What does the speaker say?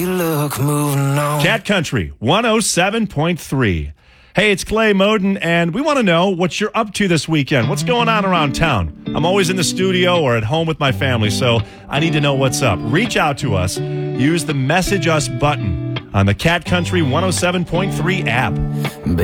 Look, moving on. Cat Country 107.3. Hey, it's Clay Moden, and we want to know what you're up to this weekend. What's going on around town? I'm always in the studio or at home with my family, so I need to know what's up. Reach out to us. Use the Message Us button on the Cat Country 107.3 app.